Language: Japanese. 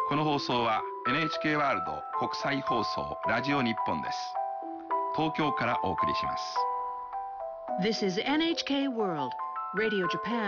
この放送は NHK ワールド国際放送ラジオ日本です。東京からお送りします。 This is NHK World Radio Japan